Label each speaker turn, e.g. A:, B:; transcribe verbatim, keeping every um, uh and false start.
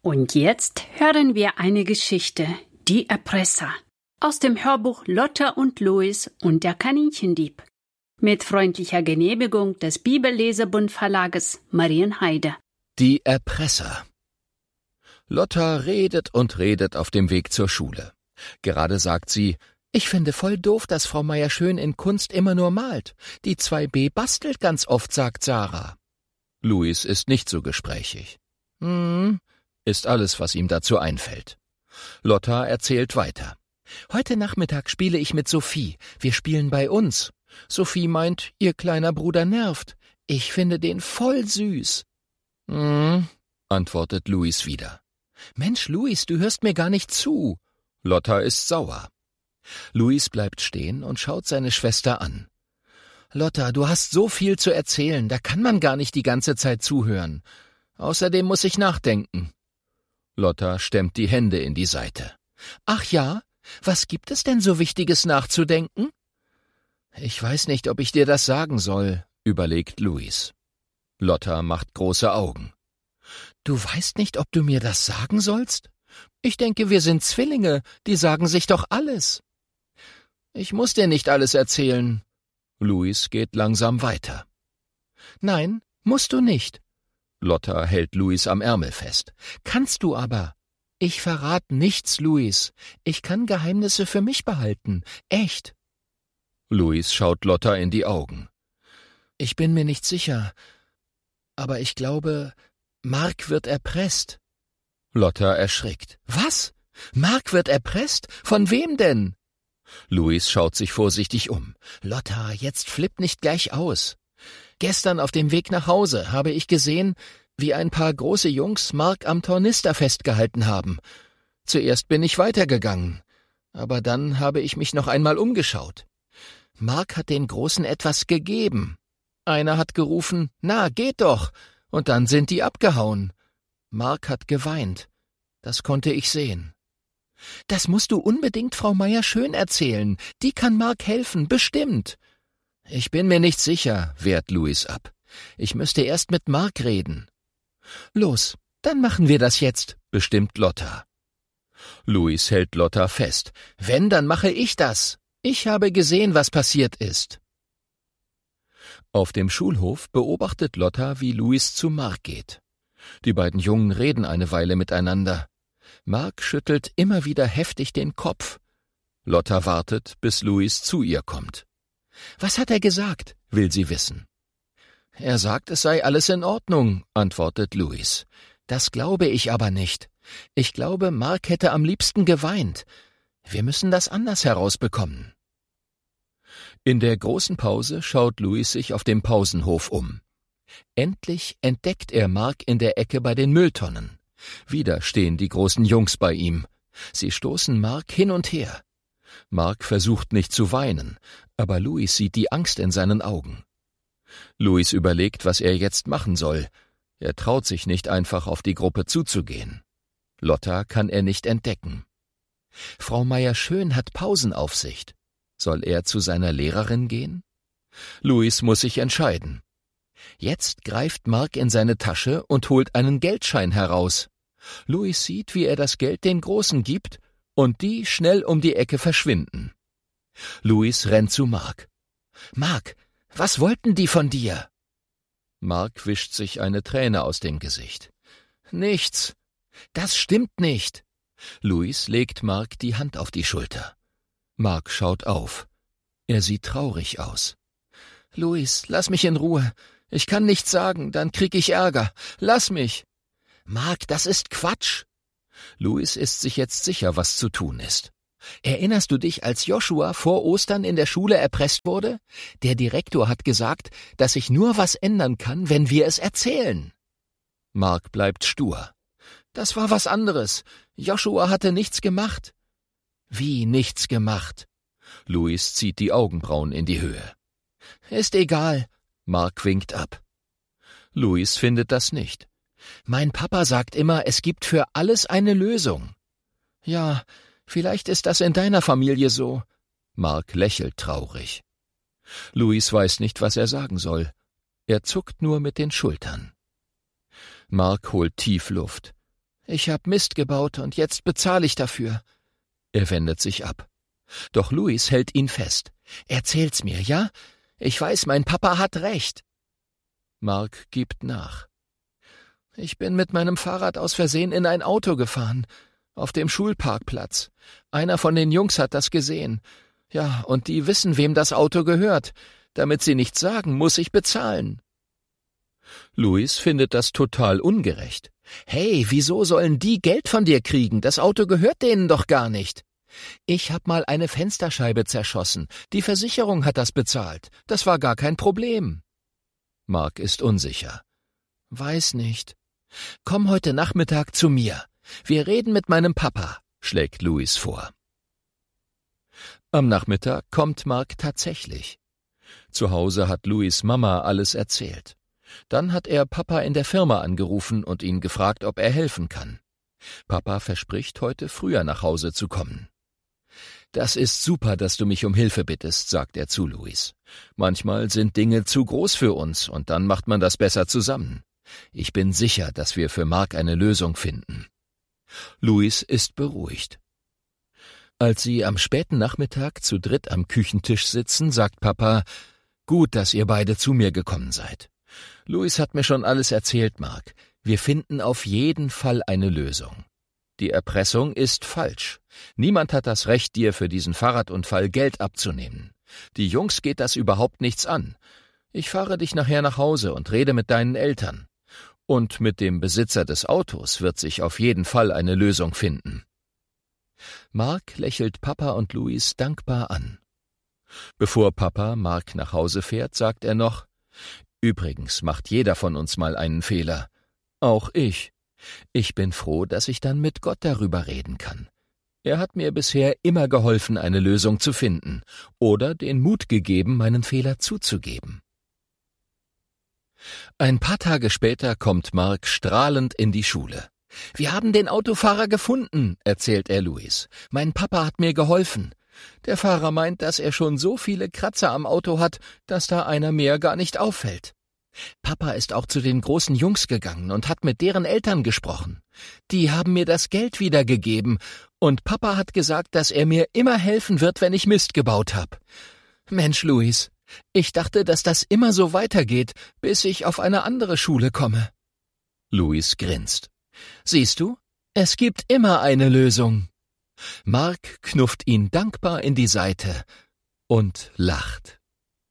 A: Und jetzt hören wir eine Geschichte, die Erpresser, aus dem Hörbuch Lotta und Louis und der Kaninchendieb, mit freundlicher Genehmigung des Bibellesebund Verlages Marienheide.
B: Die Erpresser. Lotta redet und redet auf dem Weg zur Schule. Gerade sagt sie: »Ich finde voll doof, dass Frau Meier-Schön in Kunst immer nur malt. Die zwei b bastelt ganz oft«, sagt Sarah. Louis ist nicht so gesprächig. »Hm«, ist alles, was ihm dazu einfällt. Lotta erzählt weiter. »Heute Nachmittag spiele ich mit Sophie. Wir spielen bei uns. Sophie meint, ihr kleiner Bruder nervt. Ich finde den voll süß.« »Hm«, antwortet Louis wieder. »Mensch, Louis, du hörst mir gar nicht zu.« Lotta ist sauer. Louis bleibt stehen und schaut seine Schwester an. »Lotta, du hast so viel zu erzählen, da kann man gar nicht die ganze Zeit zuhören. Außerdem muss ich nachdenken.« Lotta stemmt die Hände in die Seite. »Ach ja? Was gibt es denn so Wichtiges nachzudenken?« »Ich weiß nicht, ob ich dir das sagen soll«, überlegt Louis. Lotta macht große Augen. »Du weißt nicht, ob du mir das sagen sollst? Ich denke, wir sind Zwillinge, die sagen sich doch alles.« »Ich muss dir nicht alles erzählen.« Louis geht langsam weiter. »Nein, musst du nicht.« Lotta hält Louis am Ärmel fest. »Kannst du aber.« »Ich verrat nichts, Louis. Ich kann Geheimnisse für mich behalten. Echt.« Louis schaut Lotta in die Augen. »Ich bin mir nicht sicher, aber ich glaube, Mark wird erpresst.« Lotta erschrickt. »Was? Mark wird erpresst? Von wem denn?« Louis schaut sich vorsichtig um. »Lotta, jetzt flipp nicht gleich aus. Gestern auf dem Weg nach Hause habe ich gesehen, wie ein paar große Jungs Mark am Tornister festgehalten haben. Zuerst bin ich weitergegangen, aber dann habe ich mich noch einmal umgeschaut. Mark hat den Großen etwas gegeben. Einer hat gerufen, »Na, geht doch«, und dann sind die abgehauen. Mark hat geweint. Das konnte ich sehen.« »Das musst du unbedingt Frau Meier-Schön erzählen. Die kann Mark helfen, bestimmt.« »Ich bin mir nicht sicher«, wehrt Louis ab. »Ich müsste erst mit Mark reden.« »Los, dann machen wir das jetzt«, bestimmt Lotta. Louis hält Lotta fest. »Wenn, dann mache ich das. Ich habe gesehen, was passiert ist.« Auf dem Schulhof beobachtet Lotta, wie Louis zu Mark geht. Die beiden Jungen reden eine Weile miteinander. Mark schüttelt immer wieder heftig den Kopf. Lotta wartet, bis Louis zu ihr kommt. »Was hat er gesagt?«, will sie wissen. »Er sagt, es sei alles in Ordnung«, antwortet Louis. »Das glaube ich aber nicht. Ich glaube, Mark hätte am liebsten geweint. Wir müssen das anders herausbekommen.« In der großen Pause schaut Louis sich auf dem Pausenhof um. Endlich entdeckt er Mark in der Ecke bei den Mülltonnen. Wieder stehen die großen Jungs bei ihm. Sie stoßen Mark hin und her. Mark versucht nicht zu weinen, aber Louis sieht die Angst in seinen Augen. Louis überlegt, was er jetzt machen soll. Er traut sich nicht einfach auf die Gruppe zuzugehen. Lotta kann er nicht entdecken. Frau Meier-Schön hat Pausenaufsicht. Soll er zu seiner Lehrerin gehen? Louis muss sich entscheiden. Jetzt greift Mark in seine Tasche und holt einen Geldschein heraus. Louis sieht, wie er das Geld den Großen gibt und die schnell um die Ecke verschwinden. Louis rennt zu Mark. »Mark, was wollten die von dir?« Mark wischt sich eine Träne aus dem Gesicht. »Nichts. Das stimmt nicht.« Louis legt Mark die Hand auf die Schulter. Mark schaut auf. Er sieht traurig aus. »Louis, lass mich in Ruhe. Ich kann nichts sagen, dann krieg ich Ärger. Lass mich.« »Mark, das ist Quatsch.« Louis ist sich jetzt sicher, was zu tun ist. »Erinnerst du dich, als Joshua vor Ostern in der Schule erpresst wurde? Der Direktor hat gesagt, dass sich nur was ändern kann, wenn wir es erzählen.« Mark bleibt stur. »Das war was anderes. Joshua hatte nichts gemacht.« »Wie nichts gemacht?« Louis zieht die Augenbrauen in die Höhe. »Ist egal.« Mark winkt ab. Louis findet das nicht. »Mein Papa sagt immer, es gibt für alles eine Lösung.« »Ja, vielleicht ist das in deiner Familie so.« Mark lächelt traurig. Louis weiß nicht, was er sagen soll. Er zuckt nur mit den Schultern. Mark holt tief Luft. Ich hab Mist gebaut und jetzt bezahle ich dafür. Er wendet sich ab. Doch Louis hält ihn fest. Erzähl's mir, ja? Ich weiß, mein Papa hat recht. Mark gibt nach. Ich bin mit meinem Fahrrad aus Versehen in ein Auto gefahren. Auf dem Schulparkplatz. Einer von den Jungs hat das gesehen. Ja, und die wissen, wem das Auto gehört. Damit sie nichts sagen, muss ich bezahlen. Louis findet das total ungerecht. Hey, wieso sollen die Geld von dir kriegen? Das Auto gehört denen doch gar nicht. Ich hab mal eine Fensterscheibe zerschossen. Die Versicherung hat das bezahlt. Das war gar kein Problem. Mark ist unsicher. Weiß nicht. Komm heute Nachmittag zu mir. Wir reden mit meinem Papa, schlägt Louis vor. Am Nachmittag kommt Mark tatsächlich. Zu Hause hat Louis' Mama alles erzählt. Dann hat er Papa in der Firma angerufen und ihn gefragt, ob er helfen kann. Papa verspricht, heute früher nach Hause zu kommen. »Das ist super, dass du mich um Hilfe bittest«, sagt er zu Louis. »Manchmal sind Dinge zu groß für uns und dann macht man das besser zusammen. Ich bin sicher, dass wir für Mark eine Lösung finden.« Louis ist beruhigt. Als sie am späten Nachmittag zu dritt am Küchentisch sitzen, sagt Papa, »Gut, dass ihr beide zu mir gekommen seid. Louis hat mir schon alles erzählt, Mark. Wir finden auf jeden Fall eine Lösung. Die Erpressung ist falsch. Niemand hat das Recht, dir für diesen Fahrradunfall Geld abzunehmen. Die Jungs geht das überhaupt nichts an. Ich fahre dich nachher nach Hause und rede mit deinen Eltern. Und mit dem Besitzer des Autos wird sich auf jeden Fall eine Lösung finden.« Mark lächelt Papa und Louis dankbar an. Bevor Papa Mark nach Hause fährt, sagt er noch, »Übrigens macht jeder von uns mal einen Fehler. Auch ich. Ich bin froh, dass ich dann mit Gott darüber reden kann. Er hat mir bisher immer geholfen, eine Lösung zu finden oder den Mut gegeben, meinen Fehler zuzugeben.« Ein paar Tage später kommt Mark strahlend in die Schule. »Wir haben den Autofahrer gefunden«, erzählt er Louis. »Mein Papa hat mir geholfen. Der Fahrer meint, dass er schon so viele Kratzer am Auto hat, dass da einer mehr gar nicht auffällt. Papa ist auch zu den großen Jungs gegangen und hat mit deren Eltern gesprochen. Die haben mir das Geld wiedergegeben und Papa hat gesagt, dass er mir immer helfen wird, wenn ich Mist gebaut habe. Mensch, Louis, ich dachte, dass das immer so weitergeht, bis ich auf eine andere Schule komme.« Louis grinst. »Siehst du, es gibt immer eine Lösung.« Mark knufft ihn dankbar in die Seite und lacht.